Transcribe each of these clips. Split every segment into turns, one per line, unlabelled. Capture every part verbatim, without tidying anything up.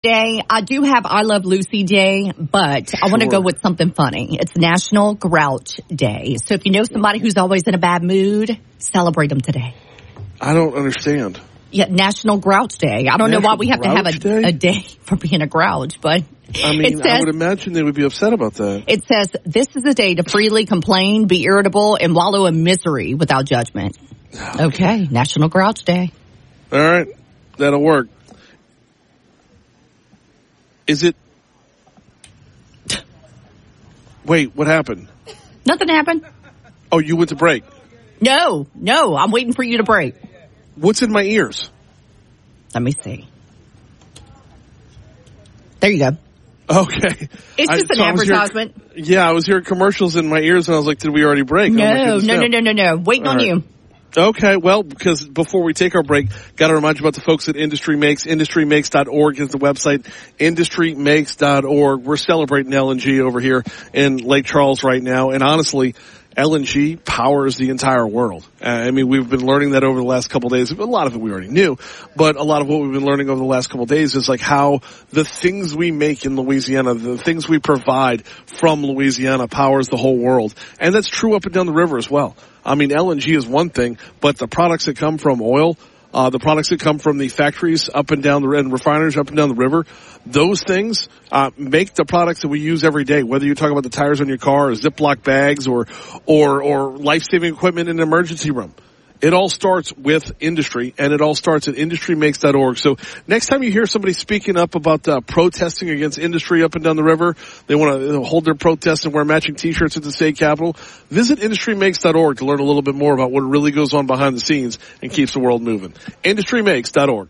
Day. I do have I Love Lucy Day, but
Sure.
I want to go with something funny. It's National Grouch Day. So if you know somebody who's always in a bad mood, celebrate them today.
I don't understand.
Yeah, National Grouch Day. I don't
National
know why we have to have a
Grouch Day?
a day for being a grouch, but
I mean,
it says,
I would imagine they would be upset about that.
It says, this is a day to freely complain, be irritable, and wallow in misery without judgment. Okay, National Grouch Day.
All right, that'll work. Is it... Wait, what happened?
Nothing happened.
Oh, you went to break.
No, no, I'm waiting for you to break.
What's in my ears?
Let me see. There you go.
Okay.
It's
I-
just an
so I was hearing-
advertisement.
yeah, I was hearing commercials in my ears, and I was like, did we already break?
No,
Oh, my
no,
goodness,
no, no, no, no. Waiting
All
on
right.
you.
Okay, well, because before we take our break, got to remind you about the folks at Industry Makes. industry makes dot org is the website. industry makes dot org. We're celebrating L N G over here in Lake Charles right now, and honestly, L N G powers the entire world. Uh, I mean, we've been learning that over the last couple of days. A lot of it we already knew, but a lot of what we've been learning over the last couple of days is like how the things we make in Louisiana, the things we provide from Louisiana powers the whole world. And that's true up and down the river as well. I mean, L N G is one thing, but the products that come from oil, uh, the products that come from the factories up and down the, and refineries up and down the river, those things, uh, make the products that we use every day, whether you're talking about the tires on your car or Ziploc bags or, or, or life-saving equipment in an emergency room. It all starts with industry, and it all starts at industry makes dot org. So next time you hear somebody speaking up about uh, protesting against industry up and down the river, they want to hold their protest and wear matching T-shirts at the state capitol, visit industry makes dot org to learn a little bit more about what really goes on behind the scenes and keeps the world moving. industry makes dot org.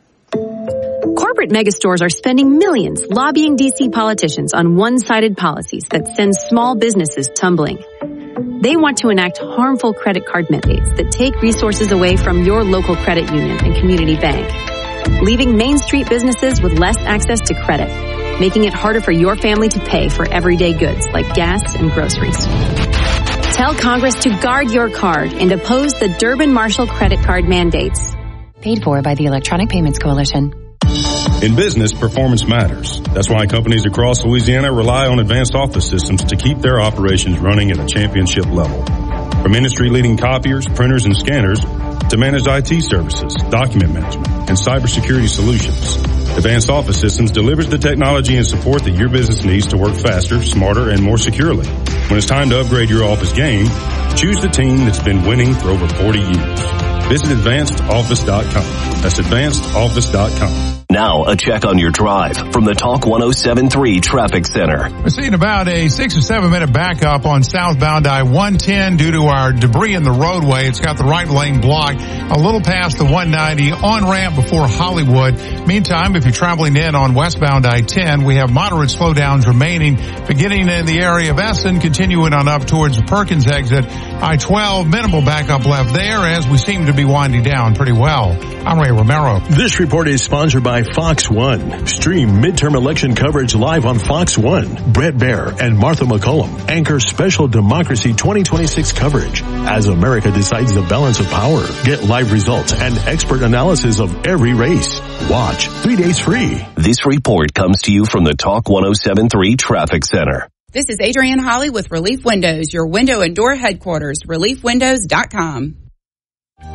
Corporate megastores are spending millions lobbying D C politicians on one-sided policies that send small businesses tumbling. They want to enact harmful credit card mandates that take resources away from your local credit union and community bank, leaving Main Street businesses with less access to credit, making it harder for your family to pay for everyday goods like gas and groceries. Tell Congress to guard your card and oppose the Durbin-Marshall credit card mandates.
Paid for by the Electronic Payments Coalition.
In business, performance matters. That's why companies across Louisiana rely on advanced office systems to keep their operations running at a championship level. From industry-leading copiers, printers, and scanners to managed I T services, document management, and cybersecurity solutions, Advanced Office Systems delivers the technology and support that your business needs to work faster, smarter, and more securely. When it's time to upgrade your office game, choose the team that's been winning for over forty years. Visit advanced office dot com. That's advanced office dot com.
Now, a check on your drive from the Talk one oh seven point three Traffic Center.
We're seeing about a six or seven minute backup on southbound I one ten due to our debris in the roadway. It's got the right lane blocked a little past the one ninety on-ramp before Hollywood. Meantime, if you're traveling in on westbound I ten, we have moderate slowdowns remaining beginning in the area of Essen, continuing on up towards the Perkins exit. I twelve, minimal backup left there as we seem to be winding down pretty well. I'm Ray Romero.
This report is sponsored by Fox One. Stream midterm election coverage live on Fox One. Brett Baer and Martha McCollum anchor special Democracy twenty twenty-six coverage as America decides the balance of power. Get live results and expert analysis of every race. Watch three days free.
This report comes to you from the Talk one oh seven point three Traffic Center.
This is Adrienne Holly with Relief Windows, your window and door headquarters, relief windows dot com.